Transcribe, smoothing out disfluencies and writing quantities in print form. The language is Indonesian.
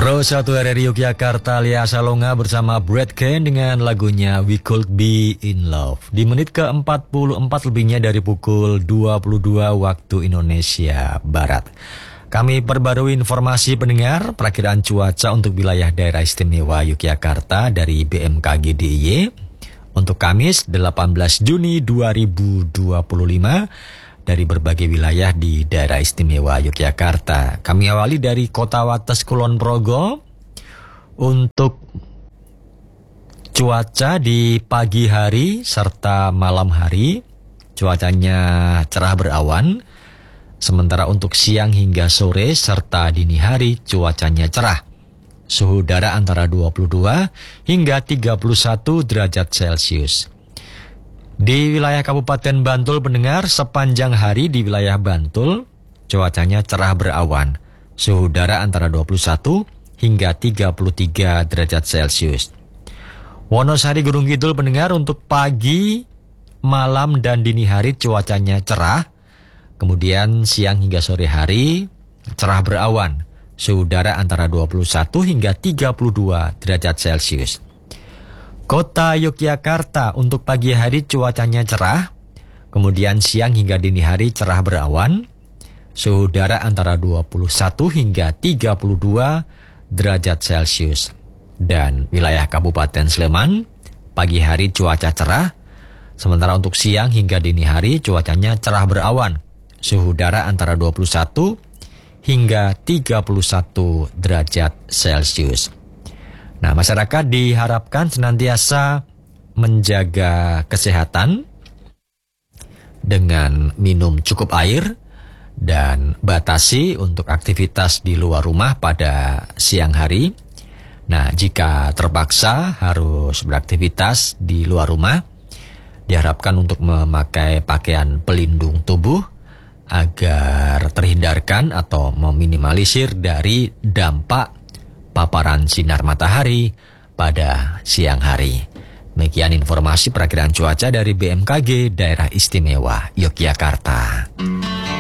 Pro 1 RRI Yogyakarta, Lia Salonga bersama Brad Kane dengan lagunya We Could Be In Love. Di menit ke-44 lebihnya dari pukul 22 waktu Indonesia Barat. Kami perbarui informasi pendengar perakiraan cuaca untuk wilayah daerah istimewa Yogyakarta dari BMKG DIY untuk Kamis 18 Juni 2025. Dari berbagai wilayah di daerah istimewa Yogyakarta. Kami awali dari Kota Wates Kulon Progo. Untuk cuaca di pagi hari serta malam hari, cuacanya cerah berawan. Sementara untuk siang hingga sore serta dini hari, cuacanya cerah. Suhu udara antara 22 hingga 31 derajat Celcius. Di wilayah Kabupaten Bantul pendengar, sepanjang hari di wilayah Bantul, cuacanya cerah berawan. Suhu udara antara 21 hingga 33 derajat Celcius. Wonosari Gunung Kidul pendengar, untuk pagi, malam, dan dini hari cuacanya cerah. Kemudian siang hingga sore hari, cerah berawan. Suhu udara antara 21 hingga 32 derajat Celcius. Kota Yogyakarta, untuk pagi hari cuacanya cerah, kemudian siang hingga dini hari cerah berawan, suhu udara antara 21 hingga 32 derajat Celcius. Dan wilayah Kabupaten Sleman, pagi hari cuaca cerah, sementara untuk siang hingga dini hari cuacanya cerah berawan, suhu udara antara 21 hingga 31 derajat Celcius. Nah, masyarakat diharapkan senantiasa menjaga kesehatan dengan minum cukup air dan batasi untuk aktivitas di luar rumah pada siang hari. Nah, jika terpaksa harus beraktivitas di luar rumah, diharapkan untuk memakai pakaian pelindung tubuh agar terhindarkan atau meminimalisir dari dampak paparan sinar matahari pada siang hari. Demikian informasi perakiraan cuaca dari BMKG Daerah Istimewa Yogyakarta.